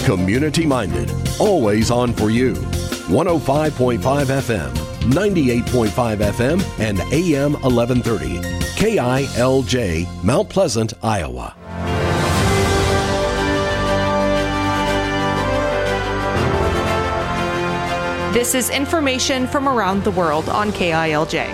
Community-minded, always on for you. 105.5 FM, 98.5 FM, and AM 1130. KILJ, Mount Pleasant, Iowa. This is information from around the world on KILJ.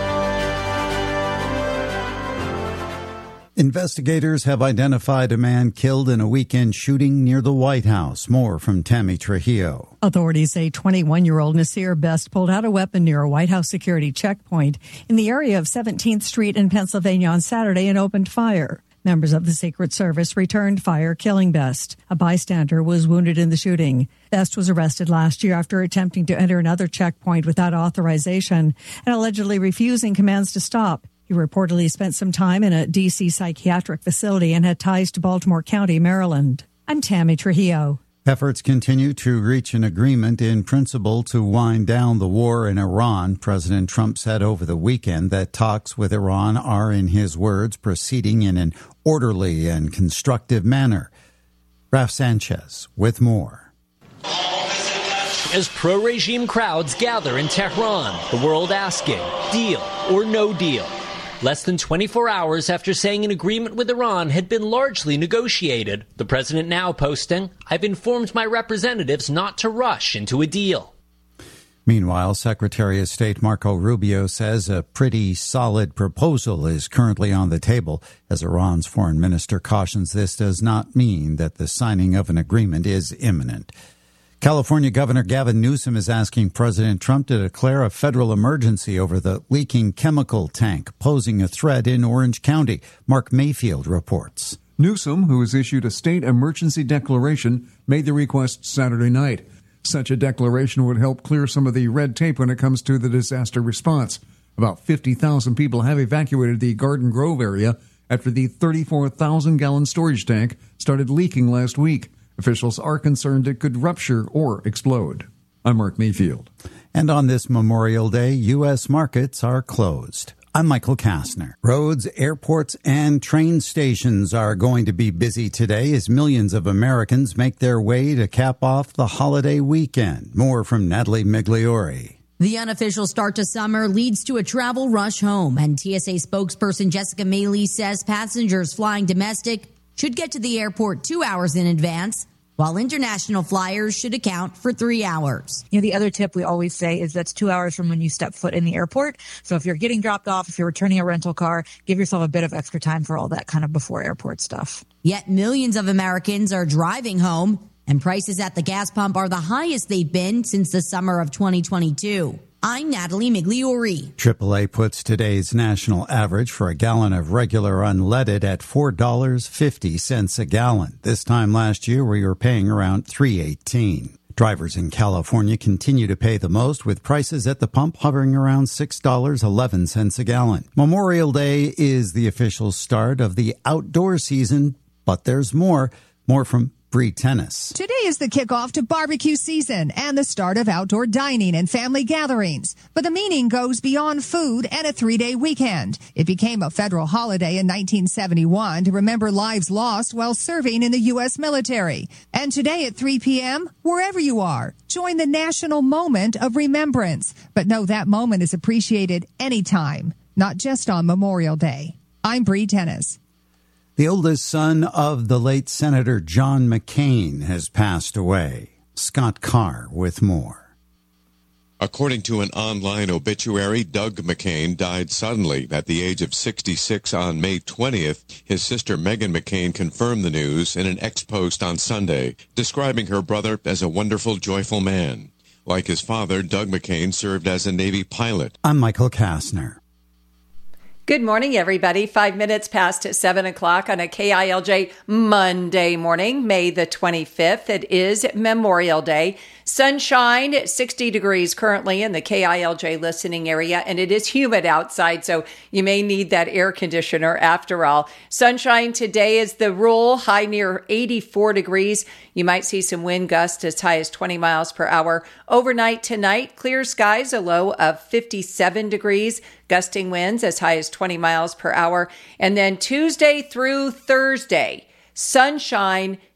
Investigators have identified a man killed in a weekend shooting near the White House. More from Tammy Trujillo. Authorities say 21-year-old Nasir Best pulled out a weapon near a White House security checkpoint in the area of 17th Street in Pennsylvania on Saturday and opened fire. Members of the Secret Service returned fire, killing Best. A bystander was wounded in the shooting. Best was arrested last year after attempting to enter another checkpoint without authorization and allegedly refusing commands to stop. He reportedly spent some time in a D.C. psychiatric facility and had ties to Baltimore County, Maryland. I'm Tammy Trujillo. Efforts continue to reach an agreement in principle to wind down the war in Iran. President Trump said over the weekend that talks with Iran are, in his words, proceeding in an orderly and constructive manner. Raf Sanchez with more. As pro-regime crowds gather in Tehran, the world asking, deal or no deal? Less than 24 hours after saying an agreement with Iran had been largely negotiated, the president now posting, "I've informed my representatives not to rush into a deal." Meanwhile, Secretary of State Marco Rubio says a pretty solid proposal is currently on the table. As Iran's foreign minister cautions, this does not mean that the signing of an agreement is imminent. California Governor Gavin Newsom is asking President Trump to declare a federal emergency over the leaking chemical tank posing a threat in Orange County. Mark Mayfield reports. Newsom, who has issued a state emergency declaration, made the request Saturday night. Such a declaration would help clear some of the red tape when it comes to the disaster response. About 50,000 people have evacuated the Garden Grove area after the 34,000-gallon storage tank started leaking last week. Officials are concerned it could rupture or explode. I'm Mark Mayfield. And on this Memorial Day, U.S. markets are closed. I'm Michael Kastner. Roads, airports, and train stations are going to be busy today as millions of Americans make their way to cap off the holiday weekend. More from Natalie Migliori. The unofficial start to summer leads to a travel rush home, and TSA spokesperson Jessica Maley says passengers flying domestic should get to the airport 2 hours in advance, while international flyers should account for 3 hours. The other tip we always say is that's 2 hours from when you step foot in the airport. So if you're getting dropped off, if you're returning a rental car, give yourself a bit of extra time for all that kind of before airport stuff. Yet millions of Americans are driving home, and prices at the gas pump are the highest they've been since the summer of 2022. I'm Natalie Migliori. AAA puts today's national average for a gallon of regular unleaded at $4.50 a gallon. This time last year, we were paying around $3.18. Drivers in California continue to pay the most, with prices at the pump hovering around $6.11 a gallon. Memorial Day is the official start of the outdoor season, but there's more. More from Bree Tennis. Today is the kickoff to barbecue season and the start of outdoor dining and family gatherings. But the meaning goes beyond food and a 3-day weekend. It became a federal holiday in 1971 to remember lives lost while serving in the U.S. military. And today at 3 p.m., wherever you are, join the national moment of remembrance. But know that moment is appreciated anytime, not just on Memorial Day. I'm Bree Tennis. The oldest son of the late Senator John McCain has passed away. Scott Carr with more. According to an online obituary, Doug McCain died suddenly at the age of 66 on May 20th. His sister Meghan McCain confirmed the news in an ex-post on Sunday, describing her brother as a wonderful, joyful man. Like his father, Doug McCain served as a Navy pilot. I'm Michael Kastner. Good morning, everybody. 5 minutes past 7 o'clock on a KILJ Monday morning, May the 25th. It is Memorial Day. Sunshine, 60 degrees currently in the KILJ listening area, and it is humid outside, so you may need that air conditioner after all. Sunshine today is the rule, high near 84 degrees. You might see some wind gusts as high as 20 miles per hour. Overnight tonight, clear skies, a low of 57 degrees, gusting winds as high as 20 miles per hour. And then Tuesday through Thursday, sunshine,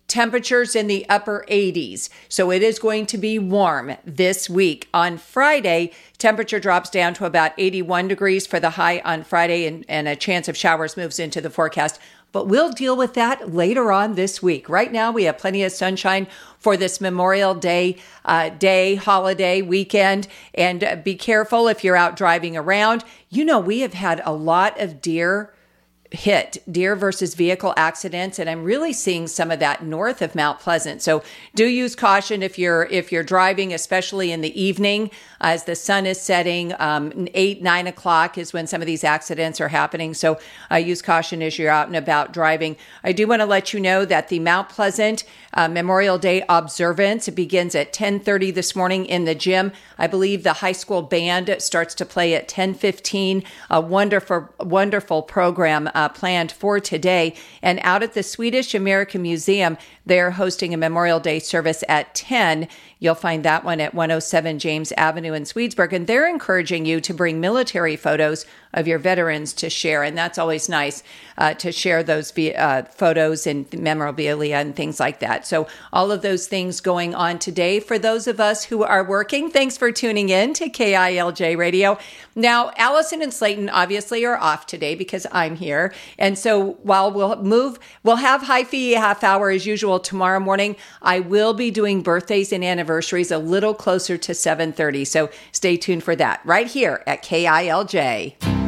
temperatures in the upper 80s. So it is going to be warm this week. On Friday, temperature drops down to about 81 degrees for the high on Friday, and a chance of showers moves into the forecast. But we'll deal with that later on this week. Right now, we have plenty of sunshine for this Memorial Day holiday weekend. And be careful if you're out driving around. You know, we have had a lot of deer versus vehicle accidents, and I'm really seeing some of that north of Mount Pleasant. So do use caution if you're driving, especially in the evening as the sun is setting. 8-9 o'clock is when some of these accidents are happening. So use caution as you're out and about driving. I do want to let you know that the Mount Pleasant Memorial Day observance begins at 10:30 this morning in the gym. I believe the high school band starts to play at 10:15. A wonderful program planned for today. And out at the Swedish American Museum, they're hosting a Memorial Day service at 10. You'll find that one at 107 James Avenue in Swedesburg. And they're encouraging you to bring military photos of your veterans to share. And that's always nice to share those photos and memorabilia and things like that. So all of those things going on today. For those of us who are working, thanks for tuning in to KILJ Radio. Now, Allison and Slayton obviously are off today because I'm here. And so while we'll have Hi-Fi half hour as usual tomorrow morning, I will be doing birthdays and anniversaries a little closer to 7:30. So stay tuned for that right here at KILJ.